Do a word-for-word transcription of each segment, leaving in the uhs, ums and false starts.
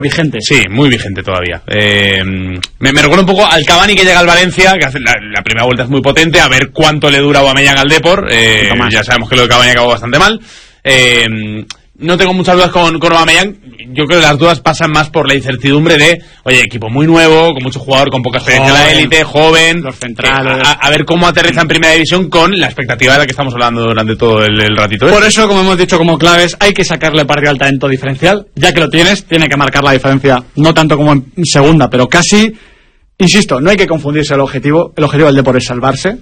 Vigente. Sí, muy vigente todavía. Eh, me, me recuerda un poco al Cavani que llega al Valencia, que hace la, la primera vuelta es muy potente, a ver cuánto le dura Aubameyang al Depor. Eh, ya sabemos que lo de Cavani acabó bastante mal. Eh, no tengo muchas dudas con, con Aubameyang. Yo creo que las dudas pasan más por la incertidumbre de, oye, equipo muy nuevo, con mucho jugador, con poca experiencia en la élite, joven, los centrales. Eh, a, a ver cómo aterriza en primera división con la expectativa de la que estamos hablando durante todo el, el ratito. ¿eh? Por eso, como hemos dicho como claves, hay que sacarle partido al talento diferencial. Ya que lo tienes, tiene que marcar la diferencia, no tanto como en segunda, pero casi. Insisto, no hay que confundirse el objetivo. El objetivo del Depor es salvarse.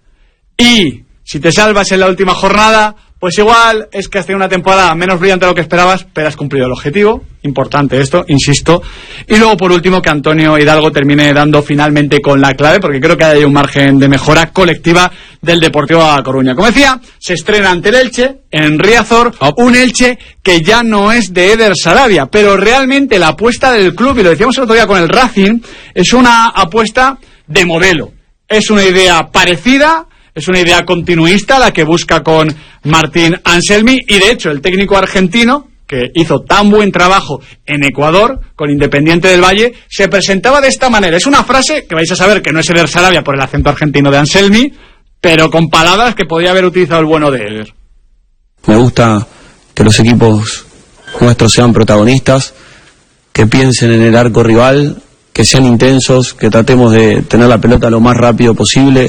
Y si te salvas en la última jornada, pues igual es que has tenido una temporada menos brillante de lo que esperabas, pero has cumplido el objetivo. Importante esto, insisto. Y luego, por último, que Antonio Hidalgo termine dando finalmente con la clave, porque creo que hay un margen de mejora colectiva del Deportivo A Coruña. Como decía, se estrena ante el Elche, en Riazor, un Elche que ya no es de Eder Sarabia, pero realmente la apuesta del club, y lo decíamos el otro día con el Racing, es una apuesta de modelo. Es una idea parecida. Es una idea continuista la que busca con Martín Anselmi, y de hecho el técnico argentino, que hizo tan buen trabajo en Ecuador con Independiente del Valle, se presentaba de esta manera. Es una frase que vais a saber que no es Eder Sarabia por el acento argentino de Anselmi, pero con palabras que podía haber utilizado el bueno de Eder. Me gusta que los equipos nuestros sean protagonistas, que piensen en el arco rival, que sean intensos, que tratemos de tener la pelota lo más rápido posible.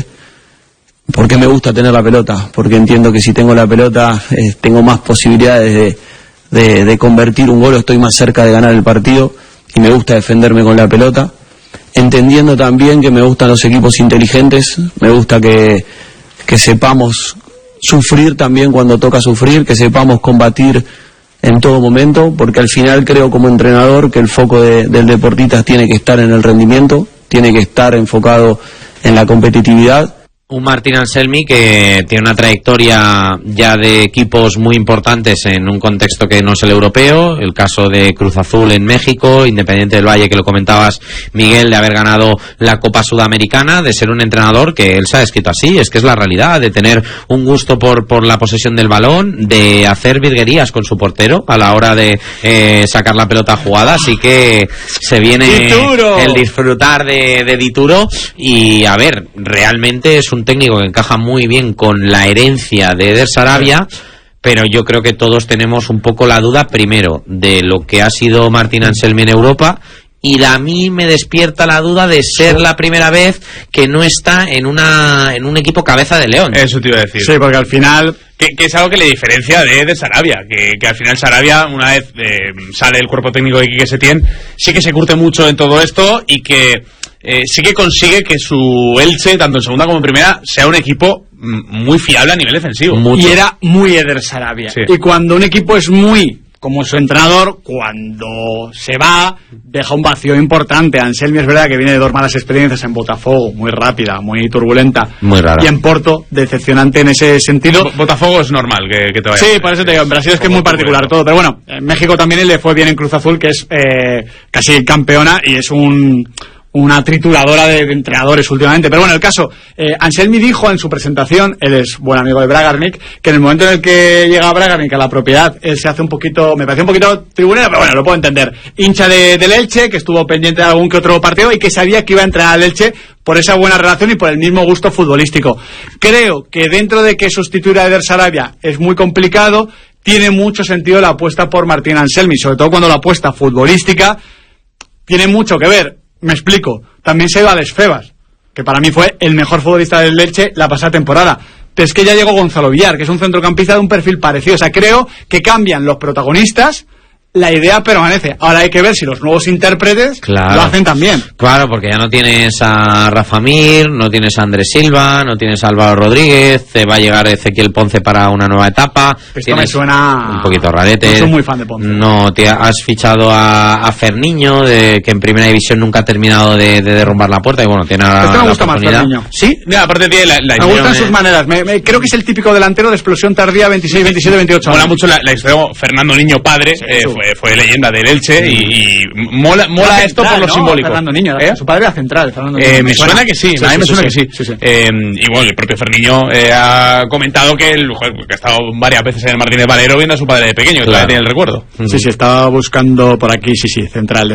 ¿Por qué me gusta tener la pelota? Porque entiendo que si tengo la pelota eh, tengo más posibilidades de, de, de convertir un gol, estoy más cerca de ganar el partido, y me gusta defenderme con la pelota. Entendiendo también que me gustan los equipos inteligentes, me gusta que, que sepamos sufrir también cuando toca sufrir, que sepamos combatir en todo momento, porque al final creo como entrenador que el foco de, del deportista tiene que estar en el rendimiento, tiene que estar enfocado en la competitividad. Un Martín Anselmi que tiene una trayectoria ya de equipos muy importantes en un contexto que no es el europeo, el caso de Cruz Azul en México, Independiente del Valle, que lo comentabas, Miguel, de haber ganado la Copa Sudamericana, de ser un entrenador que él se ha descrito así, es que es la realidad, de tener un gusto por, por la posesión del balón, de hacer virguerías con su portero a la hora de eh, sacar la pelota jugada, así que se viene ¡Dituro! El disfrutar de, de Dituro, y a ver, realmente es un un técnico que encaja muy bien con la herencia de Eder Sarabia, pero yo creo que todos tenemos un poco la duda, primero, de lo que ha sido Martín Anselmi en Europa, y a mí me despierta la duda de ser la primera vez que no está en una en un equipo cabeza de león. Eso te iba a decir. Sí, porque al final... Que, que es algo que le diferencia de, de Sarabia, que, que al final Sarabia, una vez eh, sale el cuerpo técnico de Quique Setién, sí que se curte mucho en todo esto, y que eh, sí que consigue que su Elche, tanto en segunda como en primera, sea un equipo muy fiable a nivel defensivo. Mucho. Y era muy Eder Sarabia. Sí. Y cuando un equipo es muy como su entrenador, cuando se va, deja un vacío importante. Anselmi es verdad que viene de dos malas experiencias en Botafogo, muy rápida, muy turbulenta, muy rara, y en Porto, decepcionante en ese sentido. B- Botafogo es normal que, que te vaya. Sí, por eso te digo, en Brasil es que es muy particular todo, pero bueno, en México también le fue bien en Cruz Azul, que es eh, casi campeona, y es un... una trituradora de, de entrenadores últimamente. Pero bueno, el caso, eh, Anselmi dijo en su presentación, él es buen amigo de Bragarnik, que en el momento en el que llega Bragarnik a la propiedad, él se hace un poquito, me parece un poquito tribunero, pero bueno, lo puedo entender, hincha de, del Elche, que estuvo pendiente de algún que otro partido y que sabía que iba a entrenar al Elche por esa buena relación y por el mismo gusto futbolístico. Creo que dentro de que sustituir a Eder Sarabia es muy complicado, tiene mucho sentido la apuesta por Martín Anselmi, sobre todo cuando la apuesta futbolística tiene mucho que ver. Me explico, también se ha ido a Alex Febas, que para mí fue el mejor futbolista del Elche la pasada temporada. Pero es que ya llegó Gonzalo Villar, que es un centrocampista de un perfil parecido. O sea, creo que cambian los protagonistas, la idea permanece. Ahora hay que ver si los nuevos intérpretes claro. lo hacen también. Claro, porque ya no tienes a Rafa Mir, no tienes a Andrés Silva, no tienes a Álvaro Rodríguez, te va a llegar Ezequiel Ponce para una nueva etapa. Esto me suena un poquito rarete. No soy muy fan de Ponce. No, te has fichado a, a Ferniño, de, que en primera división nunca ha terminado de, de derrumbar la puerta, y bueno, tiene ahora este me la gusta oportunidad. Más, Ferniño. Sí, mira, aparte tiene la, la me gustan de... sus maneras. Me, me, creo que es el típico delantero de explosión tardía, veintiséis, veintisiete, veintiocho. Mola mucho la, la historia de Fernando Niño padre, sí, eh, fue, fue leyenda del Elche, sí. y, y mola, mola esto central, por lo ¿no? simbólico. Fernando Niño, ¿eh? Su padre era central. Fernando eh, me suena, suena que sí, sí, a mí sí, me suena sí, que sí. sí, sí. Eh, y bueno, el propio Ferniño eh, ha comentado que, el, que ha estado varias veces en el Martínez Valero viendo a su padre de pequeño, que claro. todavía tiene el recuerdo. Sí, sí, estaba buscando por aquí, sí, sí, central.